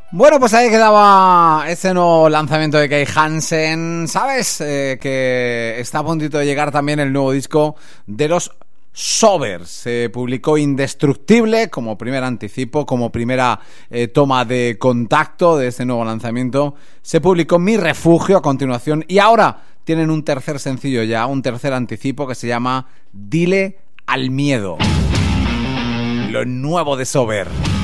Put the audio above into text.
Bueno, pues ahí quedaba ese nuevo lanzamiento de Kai Hansen. ¿Sabes? Que está a puntito de llegar también el nuevo disco de los Sober. Se publicó Indestructible como primer anticipo, como primera toma de contacto de este nuevo lanzamiento. Se publicó Mi Refugio a continuación y ahora tienen un tercer sencillo ya, un tercer anticipo que se llama Dile al Miedo. Lo nuevo de Sober.